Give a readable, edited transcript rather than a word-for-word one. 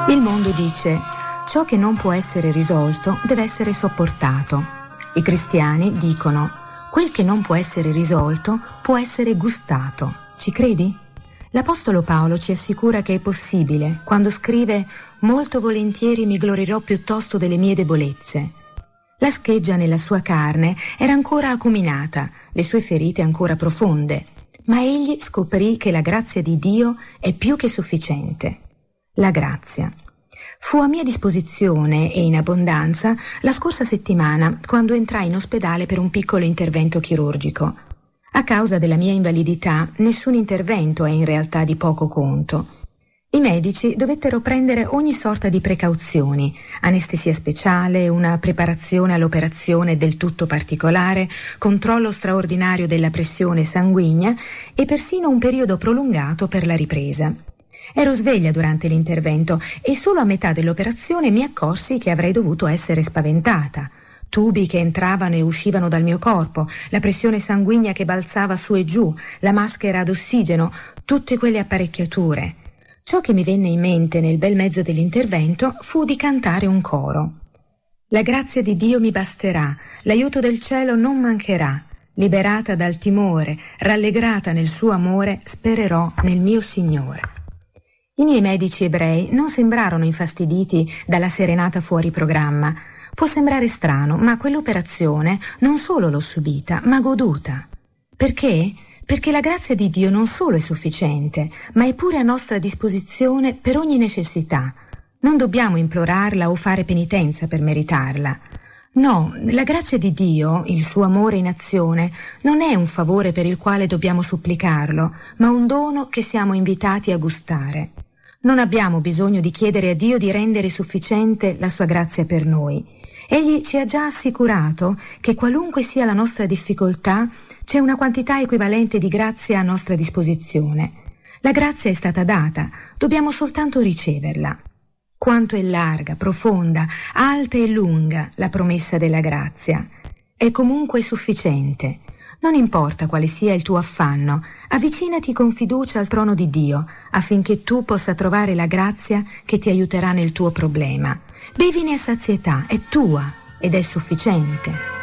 Il mondo dice: ciò che non può essere risolto deve essere sopportato. I cristiani dicono: quel che non può essere risolto può essere gustato. Ci credi? L'Apostolo Paolo ci assicura che è possibile quando scrive: molto volentieri mi glorierò piuttosto delle mie debolezze. La scheggia nella sua carne era ancora acuminata, le sue ferite ancora profonde, ma egli scoprì che la grazia di Dio è più che sufficiente. La grazia fu a mia disposizione e in abbondanza la scorsa settimana, quando entrai in ospedale per un piccolo intervento chirurgico. A causa della mia invalidità, nessun intervento è in realtà di poco conto. I medici dovettero prendere ogni sorta di precauzioni: anestesia speciale, una preparazione all'operazione del tutto particolare, controllo straordinario della pressione sanguigna e persino un periodo prolungato per la ripresa. Ero sveglia durante l'intervento e solo a metà dell'operazione mi accorsi che avrei dovuto essere spaventata. Tubi che entravano e uscivano dal mio corpo, la pressione sanguigna che balzava su e giù, la maschera ad ossigeno, tutte quelle apparecchiature. Ciò che mi venne in mente nel bel mezzo dell'intervento fu di cantare un coro. La grazia di Dio mi basterà, l'aiuto del cielo non mancherà. Liberata dal timore, rallegrata nel suo amore, spererò nel mio Signore. I miei medici ebrei non sembrarono infastiditi dalla serenata fuori programma. Può sembrare strano, ma quell'operazione non solo l'ho subita, ma goduta. Perché? Perché la grazia di Dio non solo è sufficiente, ma è pure a nostra disposizione per ogni necessità. Non dobbiamo implorarla o fare penitenza per meritarla. No, la grazia di Dio, il suo amore in azione, non è un favore per il quale dobbiamo supplicarlo, ma un dono che siamo invitati a gustare. Non abbiamo bisogno di chiedere a Dio di rendere sufficiente la sua grazia per noi. Egli ci ha già assicurato che qualunque sia la nostra difficoltà, c'è una quantità equivalente di grazia a nostra disposizione. La grazia è stata data, dobbiamo soltanto riceverla. Quanto è larga, profonda, alta e lunga la promessa della grazia. È comunque sufficiente. Non importa quale sia il tuo affanno, avvicinati con fiducia al trono di Dio, affinché tu possa trovare la grazia che ti aiuterà nel tuo problema. Bevine a sazietà, è tua ed è sufficiente.